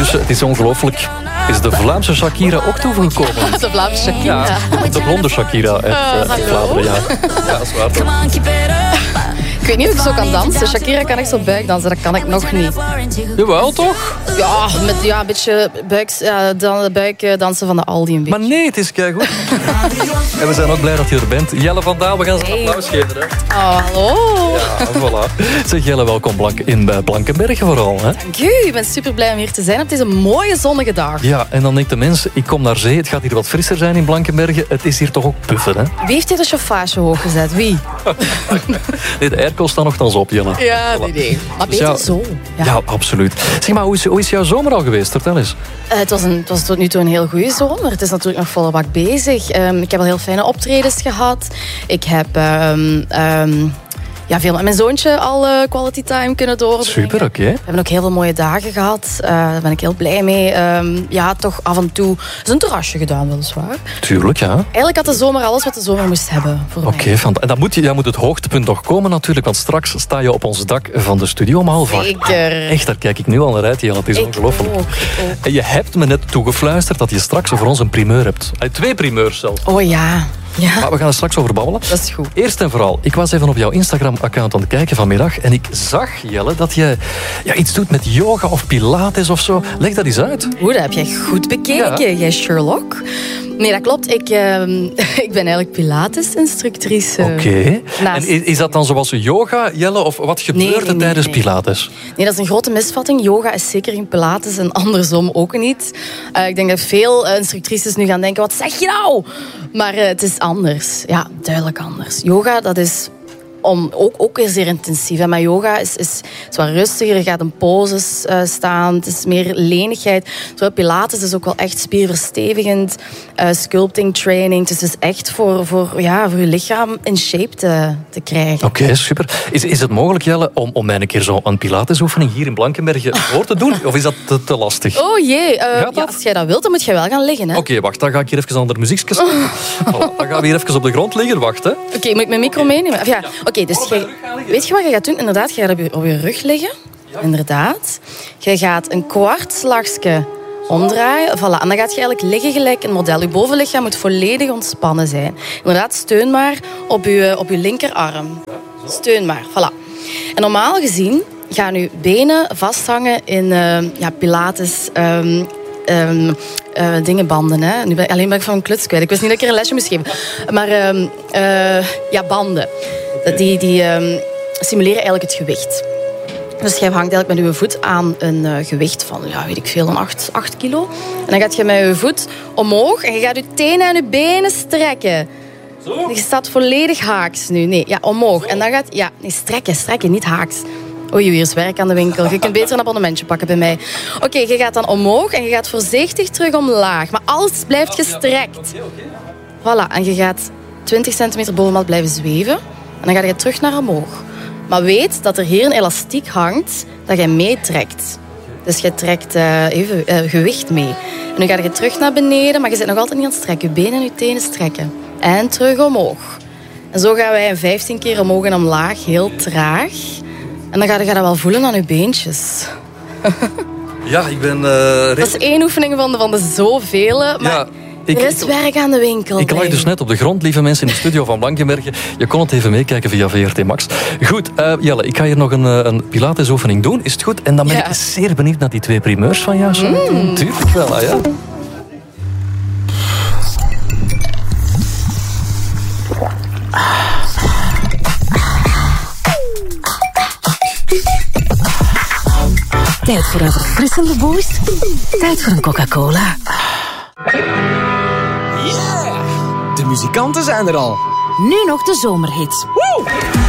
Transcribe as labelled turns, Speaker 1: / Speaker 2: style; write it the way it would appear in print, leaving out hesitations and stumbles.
Speaker 1: Ondertussen, het is ongelooflijk, is de Vlaamse Shakira ook toegekomen.
Speaker 2: De Vlaamse Shakira.
Speaker 1: Ja, de blonde Shakira uit Vlaanderen. Ja, dat is waar toch.
Speaker 2: Ik weet niet of ik zo kan dansen. Shakira kan echt zo buikdansen, dat kan ik nog niet.
Speaker 1: Jawel, toch?
Speaker 2: Ja, met een beetje buikdansen van de Aldi een beetje.
Speaker 1: Maar nee, het is keigoed. En we zijn ook blij dat je er bent. Jelle van Daal, we gaan ze een applaus geven. Hè?
Speaker 2: Oh, hallo.
Speaker 1: Ja, voilà. Zeg Jelle, welkom in Blankenberge vooral. Hè?
Speaker 2: Dank u, ik ben super blij om hier te zijn op deze mooie zonnige dag.
Speaker 1: Ja, en dan denkt de mens, ik kom naar zee, het gaat hier wat frisser zijn in Blankenberge. Het is hier toch ook puffen, hè?
Speaker 2: Wie heeft hier de chauffage hoog gezet? Wie?
Speaker 1: Nee, de airco staat nogthans op, Jelle.
Speaker 2: Ja, nee. Maar beter
Speaker 1: Dus
Speaker 2: zo.
Speaker 1: Ja, absoluut. Zeg maar, hoe is jouw zomer al geweest? Vertel eens.
Speaker 2: Het was tot nu toe een heel goede zomer. Het is natuurlijk nog volle bak bezig. Ik heb al heel fijne optredens gehad. Ik heb veel met mijn zoontje al quality time kunnen doorbrengen.
Speaker 1: Super, oké.
Speaker 2: We hebben ook heel veel mooie dagen gehad. Daar ben ik heel blij mee. Toch af en toe is een terrasje gedaan, weliswaar.
Speaker 1: Tuurlijk, ja.
Speaker 2: Eigenlijk had de zomer alles wat de zomer moest hebben voor mij.
Speaker 1: Oké, en dan moet het hoogtepunt nog komen natuurlijk, want straks sta je op ons dak van de studio om 7:30.
Speaker 2: Zeker.
Speaker 1: Echt, daar kijk ik nu al naar uit, Jelle. Het is ongelooflijk.
Speaker 2: Ook.
Speaker 1: En je hebt me net toegefluisterd dat je straks voor ons een primeur hebt. 2 primeurs zelfs.
Speaker 2: Oh ja. Ja.
Speaker 1: Maar we gaan er straks over babbelen.
Speaker 2: Dat is goed.
Speaker 1: Eerst en vooral, ik was even op jouw Instagram-account aan het kijken vanmiddag en ik zag, Jelle, dat je iets doet met yoga of pilates of zo. Leg dat eens uit.
Speaker 2: Hoe, dat heb jij goed bekeken, jij Sherlock. Nee, dat klopt. Ik ben eigenlijk Pilates-instructrice.
Speaker 1: Oké. En is dat dan zoals yoga, Jelle, of wat gebeurt er tijdens Pilates?
Speaker 2: Nee, dat is een grote misvatting. Yoga is zeker geen Pilates en andersom ook niet. Ik denk dat veel instructrices nu gaan denken, wat zeg je nou? Maar het is anders. Ja, duidelijk anders. Yoga, dat is ook weer zeer intensief. Maar yoga is wat rustiger. Je gaat in poses staan. Het is meer lenigheid. Terwijl Pilates is ook wel echt spierverstevigend. Sculpting training. Dus het is echt voor je lichaam in shape te krijgen.
Speaker 1: Oké, super. Is het mogelijk, Jelle, om mij een keer zo een Pilatesoefening hier in Blankenberge voor te doen? Of is dat te lastig?
Speaker 2: Oh jee. Als jij dat wilt, dan moet jij wel gaan liggen.
Speaker 1: Oké, wacht. Dan ga ik hier even aan de muziekje zetten. Voilà, dan gaan we hier even op de grond liggen. Wacht, hè.
Speaker 2: Oké, moet ik mijn micro meenemen? Ja. Oké, dus weet je wat je gaat doen? Inderdaad, je gaat op je rug liggen. Ja. Inderdaad. Je gaat een kwartslagje omdraaien. Voilà. En dan gaat je eigenlijk liggen gelijk een model. Je bovenlichaam moet volledig ontspannen zijn. Inderdaad, steun maar op je linkerarm. Steun maar. Voilà. En normaal gezien gaan je benen vasthangen in Pilates... banden. Hè. Nu ben ik van een kluts kwijt. Ik wist niet dat ik er een lesje moest geven. Maar banden. Die simuleren eigenlijk het gewicht. Dus jij hangt eigenlijk met je voet aan een gewicht van, een 8 kilo. En dan gaat je met je voet omhoog en je gaat je tenen en je benen strekken. Zo? Je staat volledig haaks nu. Nee, omhoog. En dan gaat... strekken, niet haaks. Oei, hier is werk aan de winkel. Je kunt beter een abonnementje pakken bij mij. Oké, je gaat dan omhoog en je gaat voorzichtig terug omlaag. Maar alles blijft gestrekt. Voilà, en je gaat 20 centimeter boven mat blijven zweven. En dan ga je terug naar omhoog. Maar weet dat er hier een elastiek hangt dat je meetrekt. Dus je trekt even gewicht mee. En dan ga je terug naar beneden, maar je zit nog altijd niet aan het strekken. Je benen en je tenen strekken. En terug omhoog. En zo gaan wij 15 keer omhoog en omlaag, heel traag. En dan ga je dat wel voelen aan je beentjes.
Speaker 1: Ja, ik ben...
Speaker 2: Dat is 1 oefening van de zoveel. Maar er is werk aan de winkel.
Speaker 1: Ik lag dus net op de grond, lieve mensen, in de studio van Blankenberge. Je kon het even meekijken via VRT Max. Goed, Jelle, ik ga hier nog een Pilatesoefening doen. Is het goed? En dan ben ik zeer benieuwd naar die 2 primeurs van jou. Tuurlijk wel, ja.
Speaker 3: Tijd voor een verfrissende boost. Tijd voor een Coca-Cola.
Speaker 4: Yeah! De muzikanten zijn er al.
Speaker 3: Nu nog de zomerhits.
Speaker 4: Woe!